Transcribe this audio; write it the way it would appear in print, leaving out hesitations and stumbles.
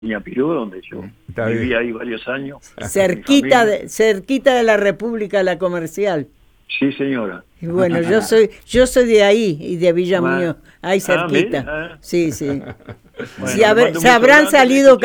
Pirú, donde yo Está viví bien. ahí varios años. Cerquita Mi familia. cerquita de la República, la Comercial. Sí, señora. Y bueno, yo soy de ahí y de Villa Ah, Muñoz, ahí mire, cerquita. Sí, sí. Bueno, Sí, le mando un se beso habrán grande, salido